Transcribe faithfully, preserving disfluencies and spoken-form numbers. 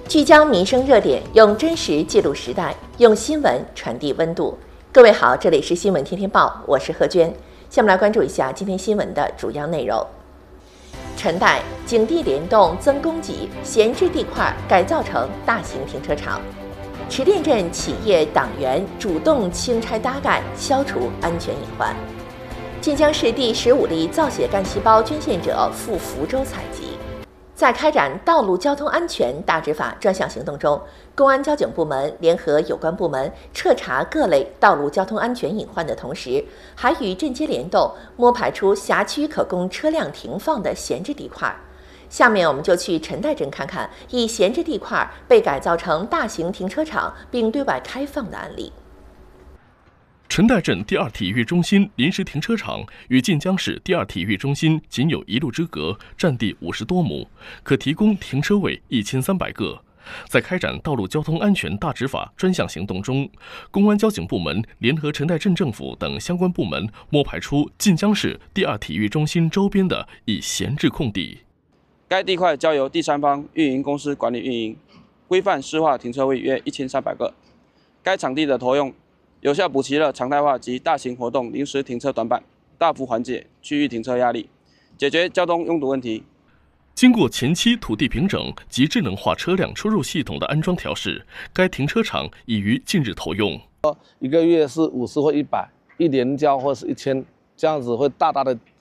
聚焦民生热点，用真实记录时代，用新闻传递温度。各位好，这里是新闻天天报，我是何娟。下面来关注一下今天新闻的主要内容。陈代景地联动增供给，闲置地块改造成大型停车场。池店镇企业党员主动清拆搭盖，消除安全隐患。晋江市第十五例造血干细胞捐献者赴福州采集。在开展道路交通安全大执法专项行动中，公安交警部门联合有关部门彻查各类道路交通安全隐患的同时，还与镇街联动摸排出辖区可供车辆停放的闲置地块。下面我们就去陈代镇看看以闲置地块被改造成大型停车场并对外开放的案例。 陈代镇第二体育中心临时停车场与晋江市第二体育中心仅有一路之隔，占地五十多亩，可提供停车位一千三百个。在开展道路交通安全大执法专项行动中，公安交警部门联合陈代镇政府等相关部门摸排出晋江市第二体育中心周边的一闲置空地。 该地块交由第三方运营公司管理运营，规范适化停车位约一千三百个。该场地的投用有效补齐了常态化及大型活动临时停车短板，大幅缓解区域停车压力，解决交通拥堵问题。 经过前期土地平整及智能化车辆出入系统的安装调试，该停车场已于近日投用。 一个月是五十或一百，一年交或是一千，这样子会大大的